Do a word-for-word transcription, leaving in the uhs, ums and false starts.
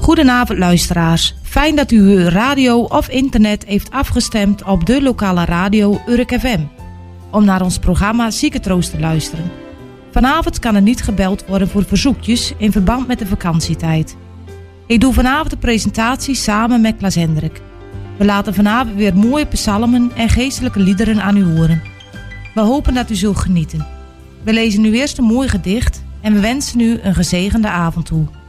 Goedenavond luisteraars. Fijn dat u uw radio of internet heeft afgestemd op de lokale radio Urk F M. Om naar ons programma Ziekentroost te luisteren. Vanavond kan er niet gebeld worden voor verzoekjes in verband met de vakantietijd. Ik doe vanavond de presentatie samen met Klaas Hendrik. We laten vanavond weer mooie psalmen en geestelijke liederen aan u horen. We hopen dat u zult genieten. We lezen nu eerst een mooi gedicht en we wensen u een gezegende avond toe.